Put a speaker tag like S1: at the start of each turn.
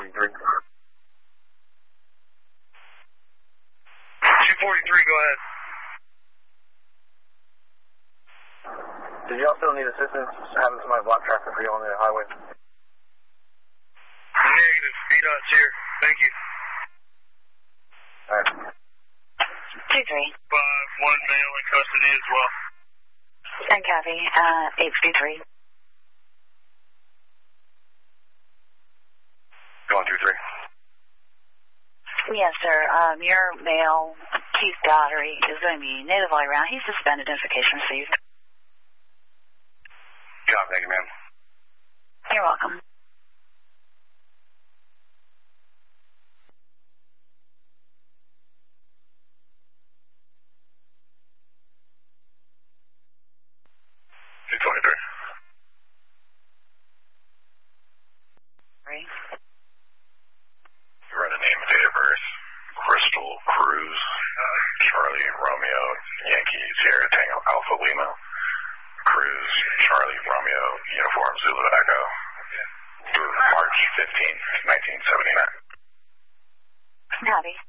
S1: 243. 243,
S2: go ahead.
S1: Did you also need assistance having somebody block traffic for you on the highway?
S2: Negative. VDOT's here. Thank you.
S1: Alright.
S3: 2-3.
S2: 5-1 male in custody as well.
S3: And copy. 8-3.
S1: Going 2-3.
S3: Yes, sir. Your male, Keith Daughtery, is going to be natively around. He's suspended notification received.
S1: Job, thank you, ma'am.
S3: You're welcome.
S1: Run a name and date of birth. Crystal Cruz, Charlie Romeo, Yankee Sierra Tango Alpha Lima. Cruz, Charlie Romeo, Uniform Zulu Echo. March 15, 1979.
S3: Copy.